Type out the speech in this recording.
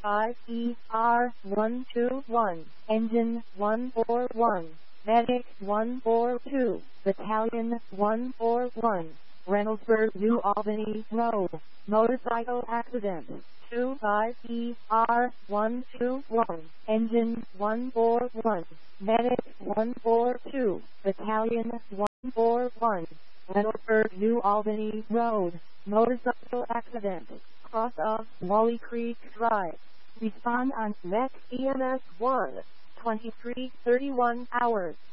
25ER121, Engine 141, Medic 142, Battalion 141, Reynoldsburg, New Albany Road, motorcycle accident. 25ER121, Engine 141, Medic 142, Battalion 141, Reynoldsburg, New Albany Road, motorcycle accident, cross of Wally Creek Drive. Respond on MEC EMS 1, 2331 hours.